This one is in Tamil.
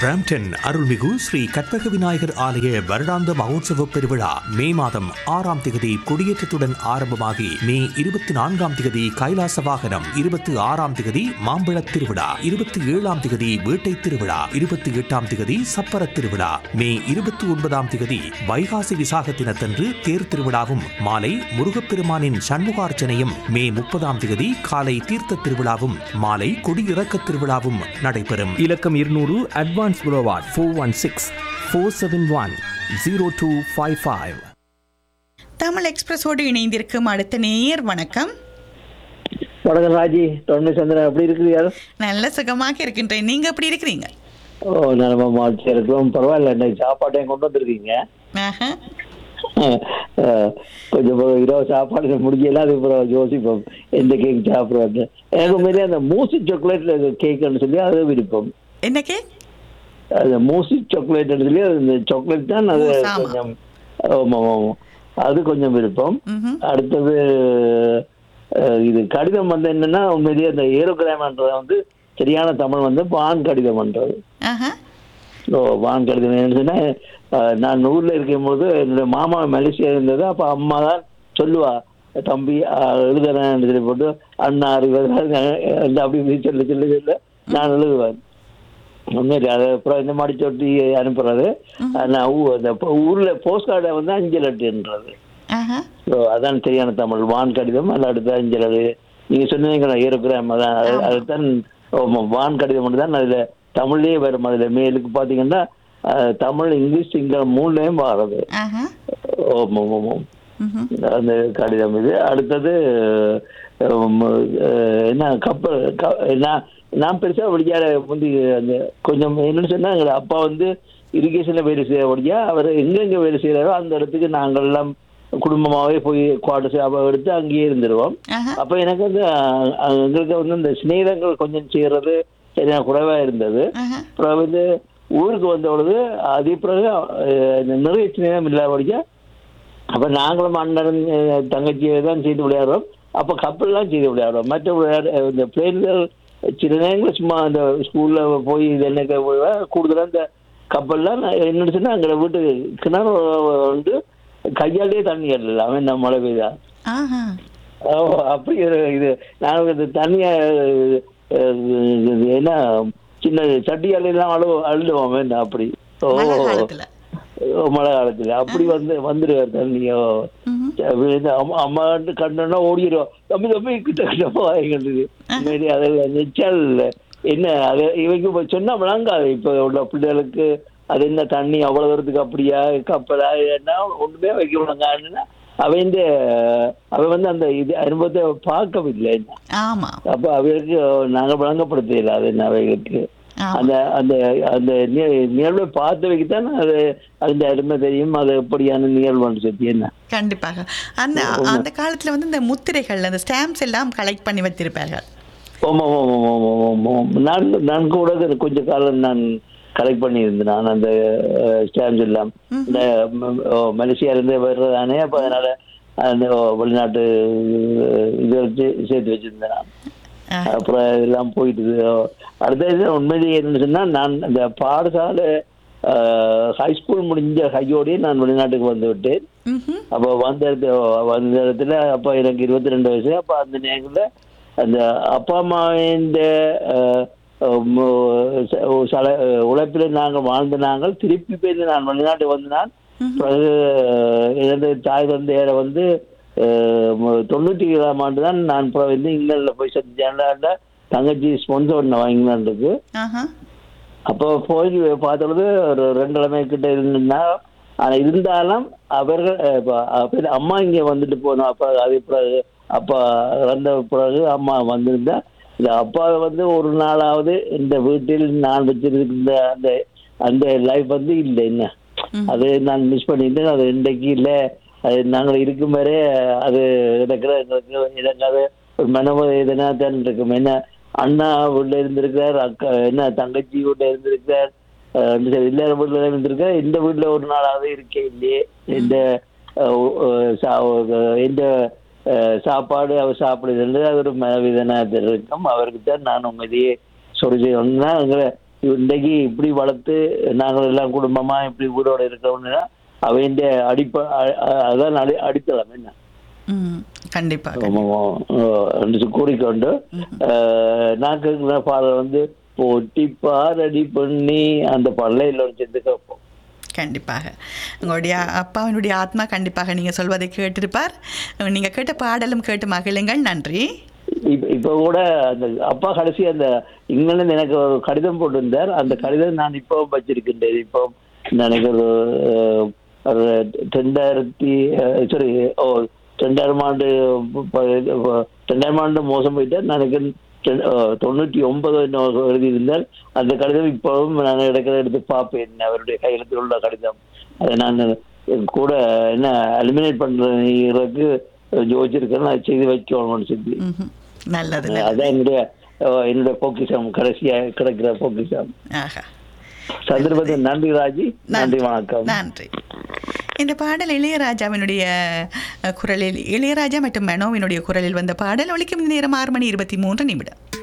பிராம்டன் அருள்மிகு ஸ்ரீ கற்பக விநாயகர் ஆலய வருடாந்த மகோத்சவ பெருவிழா மே மாதம் 6ஆம் திகதி கொடியேற்றத்துடன் ஆரம்பமாகி மே 24ஆம் திகதி கைலாச வாகனம், 26ஆம் திகதி மாம்பழத் திருவிழா, 27ஆம் திகதி வேட்டை திருவிழா, 28ஆம் திகதி சப்பர திருவிழா, மே 29ஆம் திகதி வைகாசி விசாக தினத்தன்று தேர் திருவிழாவும் மாலை முருகப்பெருமானின் சண்முகார்ச்சனையும், மே 30ஆம் திகதி காலை தீர்த்த திருவிழாவும் மாலை கொடியிறக்க திருவிழாவும் நடைபெறும். இலக்கம் 200 அட்வான்ஸ் புரோவாட் 416-471-0255. தமிழ் எக்ஸ்பிரஸோடு இணைந்திருக்கும் அடுத்த நேயர். வணக்கம். வணக்கம் ராஜி, தொண்டு சந்திரன், எப்படி இருக்கிறீர்கள்? நல்ல சுகமாக இருக்கின்றேன். நீங்க எப்படி இருக்கிறீங்க? ஓ, நம்ம இருக்கிறோம், பரவாயில்ல. இன்னைக்கு சாப்பாட்டையும் கொண்டு வந்திருக்கீங்க. கொஞ்சம் இரவு சாப்பாடு முடியல, அது யோசிப்போம் எந்த கேக் சாப்பிடுவாங்க. எனக்கு மாரி அந்த மூசி சாக்லேட் கேக்குன்னு சொல்லி அது விருப்பம். என்ன கேக்? அது மூசி சாக்லேட் சொல்லி அந்த சாக்லேட் தான் அது கொஞ்சம். ஆமாம், அது கொஞ்சம் விருப்பம். அடுத்தது இது கடிதம் வந்து என்னன்னா, உண்மையிலேயே அந்த ஏரோகிராம்ன்றத வந்து சரியான தமிழ் வந்து வான் கடிதம் பண்றது. வான் கடிதம் என்னன்னு சொன்னா, நான் ஊர்ல இருக்கும் போது என்னோட மாமா மலேசியா இருந்தது. அப்ப அம்மா தான் சொல்லுவா, தம்பி எழுதுறேன் சொல்லி போட்டு அண்ணா அப்படி சொல்ல சொல்ல சொல்ல நான் எழுதுவேன். உண்மையிலே அது அப்புறம் இந்த மாதிரி சொல்லி அனுப்புறது. அந்த ஊர்ல போஸ்ட் கார்டை வந்து அஞ்சல் அட்டுன்றது. அதான் சரியான தமிழ், வான் கடிதம். அது அடுத்த அஞ்சல் அடு. நீங்க சொன்னீங்க ஏரோகிராம், அதான் அதுதான் வான் கடிதம் மட்டும் தான் அதுல தமிழ்லயே வரும். அதுல மேலுக்கு பாத்தீங்கன்னா தமிழ், இங்கிலீஷ், சிங்களம் மூணுலயும் வர்றது. அந்த கடிதம் இது. அடுத்தது என்ன கப்பல், நான் பெருசா படிக்காத முந்தி அந்த கொஞ்சம் என்னன்னு சொன்னா, எங்க அப்பா வந்து இரிகேஷன்ல வேலை செய்யறபடியா அவர் எங்கெங்க வேலை செய்யறாரோ அந்த இடத்துக்கு நாங்கள் எல்லாம் குடும்பமாவே போய் குவார்டர்ஸ் எடுத்து அங்கேயே இருந்துருவோம். அப்ப எனக்கு வந்து எங்களுக்கு வந்து இந்த சிநேகங்கள் கொஞ்சம் செய்யறது சரியான குறைவா இருந்தது. அப்புறம் வந்து ஊருக்கு வந்த பொழுது அதே பிறகு நிறைய சிநேகம் இல்லாதபடியா அப்ப நாங்களும் அண்ணன் தங்கச்சியை தான் செய்து விளையாடுறோம். அப்ப கப்பல்லாம் செய்து விளையாடுறோம். மற்ற இந்த பிளேன்கள் சில நேரங்கள் சும்மா அந்த ஸ்கூல்ல போய் இது என்ன கூடுதலா இந்த கப்பல்லாம் என்னன்னு சொன்னா, அங்க வீட்டு கிணறு வந்து கையாலேயே தண்ணி ஏறல, அவன் நம்ம மழை பெய்தா. அப்படி இது நாங்கள் இந்த தண்ணிய என்ன சின்ன சட்டியாலாம் அழுடுவோம் என்ன அப்படி. மழை காலத்துல அப்படி வந்துருவார் தண்ணியோ. அம்மா கண்டோன்னா ஓடிடுவோம், தம்பி தம்பி கிட்ட கிட்டது. அதெல்லாம் நெச்சால் என்ன அது இவங்க சொன்னா விளங்காது. இப்ப உள்ள பிள்ளைகளுக்கு அது என்ன தண்ணி அவ்வளவு தூரத்துக்கு அப்படியா கப்பலா என்ன ஒண்ணுமே வைக்க விளங்காதுன்னா அவன் வந்து அந்த இது அனுபவத்தை பார்க்கவில்லை. அப்ப அவைகளுக்கு நாங்க விளங்கப்படுத்தல அது என்ன அவைகளுக்கு அந்த அந்த அந்த நிகழ்வை பார்த்தவைக்குத்தான் அது அந்த அருமை தெரியும். அது எப்படியான நிகழ்வுன்னு சொல்லி என்ன. கண்டிப்பாக அந்த அந்த காலத்துல வந்து இந்த முத்திரைகள், அந்த ஸ்டாம்ப்ஸ் எல்லாம் கலெக்ட் பண்ணி வச்சிருப்பார்கள். நான் கூட கொஞ்ச காலம் நான் கலெக்ட் பண்ணியிருந்தேன். நான் அந்த ஸ்டாம்ப்ஸ் எல்லாம் இந்த மலேசியால இருந்து வர்றதானே, அப்ப அதனால அந்த வெளிநாட்டு இதை வச்சு சேர்த்து வச்சிருந்தேன் நான். அப்புறம் இதெல்லாம் போயிட்டு அடுத்த உண்மையிலேயே என்னன்னு சொன்னா, நான் இந்த பாடசாலை ஹைஸ்கூல் முடிஞ்ச கையோடய நான் வெளிநாட்டுக்கு வந்து விட்டேன். அப்போ வந்த இடத்துல அப்போ எனக்கு 22 வயசு. அப்போ அந்த நேரத்துல அந்த அப்பா அம்மாவின் உழைப்பில நாங்கள் வாழ்ந்த நாங்கள் திருப்பி போய் நான் வெளிநாட்டுக்கு வந்து நான் எனது தாய் தந்தையரை வந்து 97ஆம் ஆண்டு தான் நான் வந்து இங்கிலாந்துல போய் செஞ்சேன். தங்கச்சி ஸ்பான்சர் பண்ண இங்கிலாந்துக்கு. அப்போ போய் பார்த்தது ஒரு 2 கிழமை கிட்ட இருந்தா. ஆனா இருந்தாலும் அவர்கள் அம்மா இங்க வந்துட்டு போனோம். அப்ப அது பிறகு அப்பா இறந்த பிறகு அம்மா வந்திருந்தா. இந்த அப்பா வந்து ஒரு நாளாவது இந்த வீட்டில் நான் வச்சிருந்த அந்த அந்த லைஃப் வந்து இல்லை என்ன, அது நான் மிஸ் பண்ணிட்டு அது இன்றைக்கு இல்லை. அது நாங்கள் இருக்கும் வரை அது எனக்கு அது ஒரு மனவேதனா தான் இருக்கும். என்ன அண்ணா வீட்டுல இருந்திருக்கார், அக்கா என்ன தங்கச்சி வீட்டுல இருந்திருக்கார், எல்லாரும் வீட்டுல இருந்திருக்கார். இந்த வீட்டுல ஒரு நாளாவது இருக்கே இல்லையே, இந்த சாப்பாடு அவர் சாப்பிடுறது அது ஒரு மனவேதனா இருக்கும். அவருக்கு தான் நான் உண்மையிலேயே சொல்லி இன்றைக்கு இப்படி வளர்த்து நாங்கள் எல்லாம் குடும்பமா இப்படி ஊரோட இருக்கிறோம்னா அவையின் அதான் அடித்தளம் என்ன கண்டிப்பாக என்று கூறிக்கொண்டு நான் கேட்கிற பாடல் வந்து போட்டி பாரடி பண்ணி அந்த பாடலை எல்லோரும் சேர்ந்து கேட்போம். கண்டிப்பாக உங்களுடைய அப்பாவினுடைய ஆத்மா கண்டிப்பாக நீங்கள் சொல்வதை கேட்டிருப்பார். நீங்கள் கேட்ட பாடலும் கேட்டு மகிழுங்கள். நன்றி. இப்ப கூட அந்த அப்பா கடைசி அந்த இங்கிலாந்து எனக்கு ஒரு கடிதம் போட்டிருந்தார். அந்த கடிதம் நான் இப்போ வச்சிருக்கின்றேன். இப்போ எனக்கு ஒரு 2000 ஆண்டு மோசம் போயிட்டார். எனக்கு 99 எழுதியிருந்தார். அந்த கடிதம் இப்பவும் நான் எடுத்து பார்ப்பேன். அவருடைய கையெழுத்தில் உள்ள கடிதம் அதை நான் கூட என்ன அலிமினேட் பண்றதுக்கு யோசிச்சிருக்கேன். நான் செய்து வைக்கணும்னு சொல்லி நல்லது. அதான் என்னுடைய பொக்கிஷம், கடைசியா கிடைக்கிற பொக்கிஷம். சந்தர்ப்பத்தில் நன்றி ராஜி. நன்றி, வணக்கம். நன்றி. இந்த பாடல் இளையராஜாவினுடைய குரலில், இளையராஜா மற்றும் மெனோவினுடைய குரலில் வந்த பாடல் ஒலிக்கும் நேரம் 6:23.